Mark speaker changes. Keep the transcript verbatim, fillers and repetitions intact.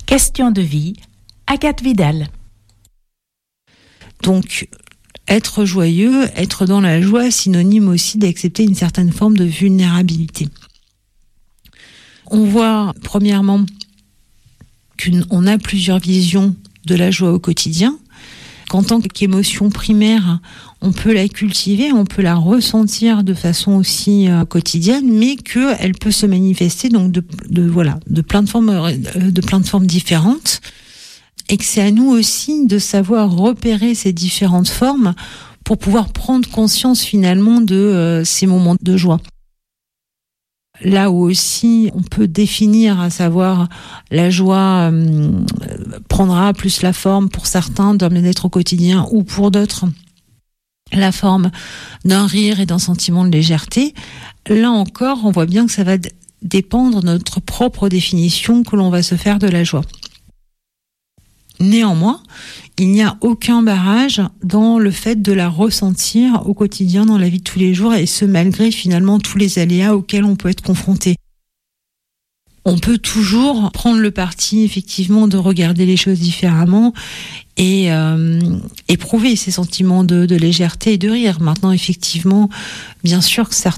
Speaker 1: Question de vie, Agathe Vidal.
Speaker 2: Donc, être joyeux, être dans la joie, synonyme aussi d'accepter une certaine forme de vulnérabilité. On voit, premièrement, qu'on a plusieurs visions de la joie au quotidien, qu'en tant qu'émotion primaire, on peut la cultiver, on peut la ressentir de façon aussi euh, quotidienne, mais qu'elle peut se manifester donc de, de voilà de plein de formes euh, de plein de formes différentes, et que c'est à nous aussi de savoir repérer ces différentes formes pour pouvoir prendre conscience finalement de euh, ces moments de joie. Là où aussi on peut définir, à savoir la joie euh, prendra plus la forme pour certains d'un bien-être au quotidien ou pour d'autres la forme d'un rire et d'un sentiment de légèreté. Là encore, on voit bien que ça va d- dépendre de notre propre définition que l'on va se faire de la joie. Néanmoins, il n'y a aucun barrage dans le fait de la ressentir au quotidien dans la vie de tous les jours, et ce malgré finalement tous les aléas auxquels on peut être confronté. On peut toujours prendre le parti effectivement de regarder les choses différemment et euh, éprouver ces sentiments de, de légèreté et de rire. Maintenant, effectivement, bien sûr que certains